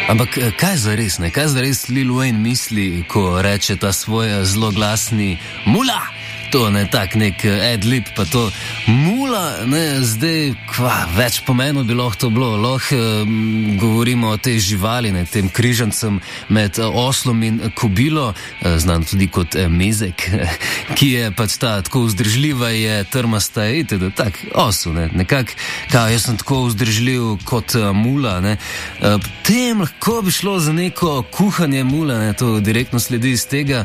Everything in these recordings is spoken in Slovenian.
Ampak kaj zares, ne? Kaj zares Lil Wayne misli, ko reče ta svoj zloglasni mula? To ne tak nek ad-lib, pa to mula, ne, zdaj, več pomenov bi lahko to bilo, lahko govorimo o tej živali, ne, tem križancem med oslom in kobilo, znan tudi kot mezek, ki je pač ta tako vzdržljiva, je trmasta, itd. Tak, osel, ne, nekak, jaz sem tako vzdržljiv kot mula, ne, tem lahko bi šlo za neko kuhanje mula, ne, to direktno sledi iz tega.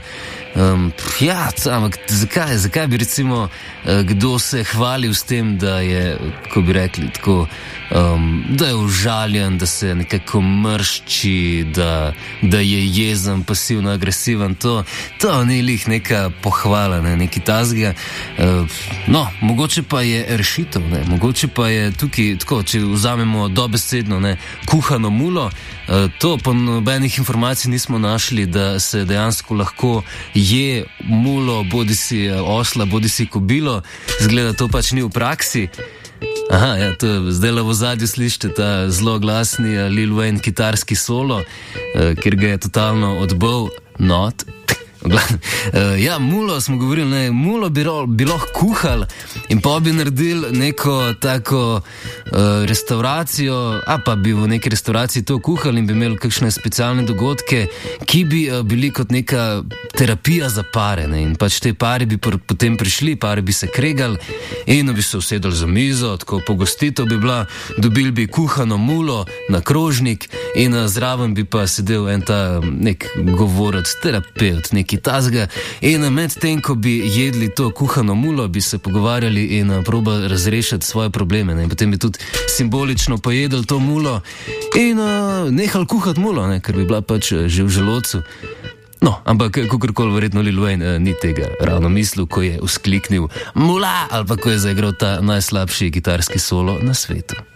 Ampak zakaj bi recimo kdo se hvalil s tem, da je, ko bi rekli, tako, da je užaljen, da se nekako mršči, da je jezen, pasivno agresiven, to ni lih neka pohvala, ne, neki tazga. No, mogoče pa je rešitev, ne, mogoče pa je tukaj, tako, če vzamemo dobesedno, ne, kuhano mulo, to po nobenih informacij nismo našli, da se dejansko lahko je mulo, bodi si osla, bodi si kobilo, zgleda to pač ni v praksi. Aha, ja, to zdaj v ozadju slišite ta zelo glasni Lil Wayne kitarski solo, ker ga je totalno odbil, not. Ja, mulo smo govorili, ne, mulo bi lahko kuhali in pa bi naredili neko tako restauracijo, pa bi v neki restauraciji to kuhali in bi imeli kakšne specialne dogodke, ki bi bili kot neka terapija za pare, ne, in pač te pari bi potem prišli, pari bi se kregali in bi se usedali za mizo, tako pogostitev bi bila, dobili bi kuhano mulo na krožnik in zraven bi pa sedel en ta nek govorec, terapeut, neki tazga in med tem, ko bi jedli to kuhano mulo, bi se pogovarjali in probali razrešiti svoje probleme, ne, in potem bi tudi simbolično pojedli to mulo in nehali kuhati mulo, ne, ker bi bila pač že v želodcu. No, ampak kakorkoli verjetno Lil Wayne ni tega ravno mislil, ko je vzkliknil mula ali pa ko je zaigral ta najslabši kitarski solo na svetu.